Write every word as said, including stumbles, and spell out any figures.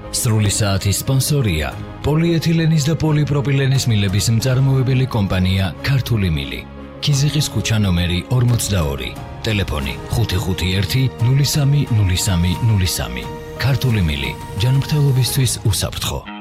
სრული საათის სპონსორია პოლიეთილენის და პოლიპროპილენის მილების მწარმოებელი კომპანია ქართული მილი. ქიზიყის ქუჩა ნომერი ორმოცდაორი. ტელეფონი ხუთი ხუთი ერთი ნული სამი ნული სამი ნული სამი. ქართული მილი ჯანმრთელობისთვის უსაფრთხო.